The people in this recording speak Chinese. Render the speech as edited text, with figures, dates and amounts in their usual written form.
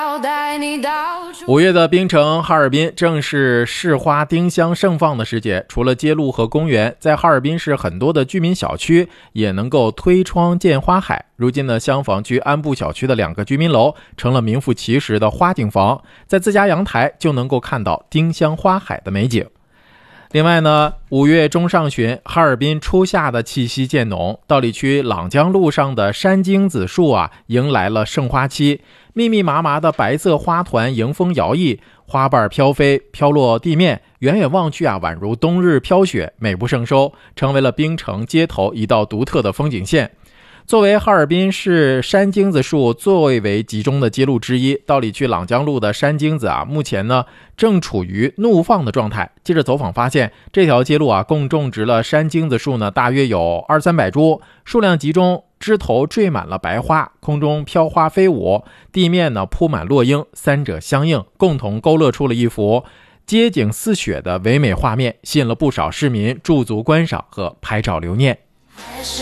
5月的槟城哈尔滨正是市花丁香盛放的时节，除了街路和公园，在哈尔滨市很多的居民小区也能够推窗见花海。如今呢，香坊区安步小区的2个居民楼成了名副其实的花景房，在自家阳台就能够看到丁香花海的美景。另外呢，5月中上旬，哈尔滨初夏的气息渐浓，道里区朗江路上的山荆子树迎来了盛花期，密密麻麻的白色花团迎风摇曳，花瓣飘飞飘落地面，远远望去宛如冬日飘雪，美不胜收，成为了槟城街头一道独特的风景线。作为哈尔滨市山荆子树最为集中的街路之一，道里区朗江路的山荆子目前呢正处于怒放的状态。记者走访发现，这条街路共种植了山荆子树呢大约有200-300株，数量集中，枝头缀满了白花，空中飘花飞舞，地面呢铺满落英，三者相应，共同勾勒出了一幅街景似雪的唯美画面，吸引了不少市民驻足观赏和拍照留念。